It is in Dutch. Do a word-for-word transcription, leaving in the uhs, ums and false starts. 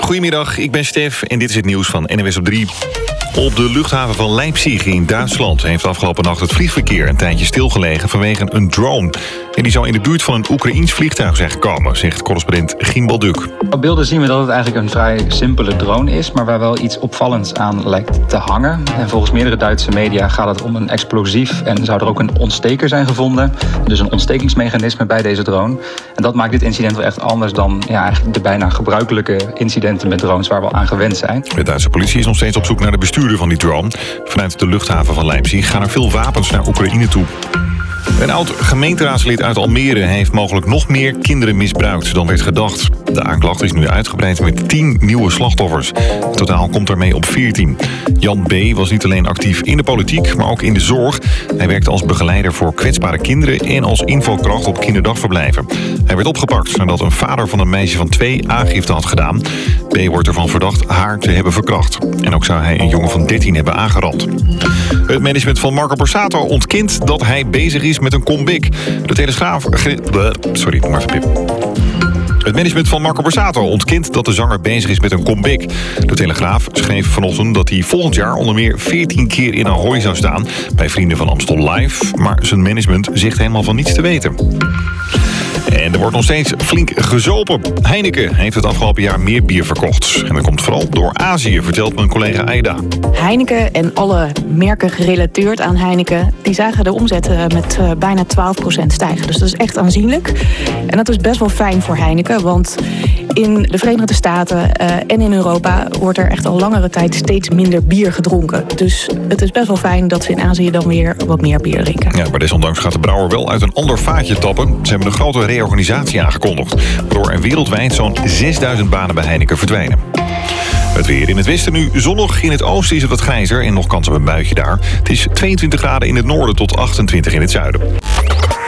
Goedemiddag, ik ben Stef en dit is het nieuws van N O S op drie. Op de luchthaven van Leipzig in Duitsland heeft afgelopen nacht het vliegverkeer een tijdje stilgelegen vanwege een drone. En die zou in de buurt van een Oekraïens vliegtuig zijn gekomen, zegt correspondent Gimbal Duk. Op beelden zien we dat het eigenlijk een vrij simpele drone is, maar waar wel iets opvallends aan lijkt te hangen. En volgens meerdere Duitse media gaat het om een explosief en zou er ook een ontsteker zijn gevonden. Dus een ontstekingsmechanisme bij deze drone. En dat maakt dit incident wel echt anders dan ja, eigenlijk de bijna gebruikelijke incidenten met drones waar we al aan gewend zijn. De Duitse politie is nog steeds op zoek naar de bestuurder van die drone. Vanuit de luchthaven van Leipzig gaan er veel wapens naar Oekraïne toe. Een oud gemeenteraadslid uit Almere heeft mogelijk nog meer kinderen misbruikt dan werd gedacht. De aanklacht is nu uitgebreid met tien nieuwe slachtoffers. In totaal komt ermee op veertien. Jan B. was niet alleen actief in de politiek, maar ook in de zorg. Hij werkte als begeleider voor kwetsbare kinderen en als infokracht op kinderdagverblijven. Hij werd opgepakt nadat een vader van een meisje van twee aangifte had gedaan. B. wordt ervan verdacht haar te hebben verkracht. En ook zou hij een jongen van dertien hebben aangerand. Het management van Marco Borsato ontkent dat hij bezig is met een comeback. De Telegraaf... Sorry, maar even pip. Het management van Marco Borsato ontkent dat de zanger bezig is met een comeback. De Telegraaf schreef vanochtend dat hij volgend jaar onder meer veertien keer in Ahoy zou staan bij Vrienden van Amstel Live. Maar zijn management zegt helemaal van niets te weten. En er wordt nog steeds flink gezopen. Heineken heeft het afgelopen jaar meer bier verkocht. En dat komt vooral door Azië, vertelt mijn collega Aida. Heineken en alle merken gerelateerd aan Heineken, die zagen de omzet met uh, bijna twaalf procent stijgen. Dus dat is echt aanzienlijk. En dat is best wel fijn voor Heineken, want in de Verenigde Staten uh, en in Europa wordt er echt al langere tijd steeds minder bier gedronken. Dus het is best wel fijn dat ze in Azië dan weer wat meer bier drinken. Ja, maar desondanks gaat de brouwer wel uit een ander vaatje tappen. Ze hebben een grote reorganisatie aangekondigd, waardoor er wereldwijd zo'n zesduizend banen bij Heineken verdwijnen. Het weer in het westen nu zonnig. In het oosten is het wat grijzer en nog kans op een buitje daar. Het is tweeëntwintig graden in het noorden tot achtentwintig in het zuiden.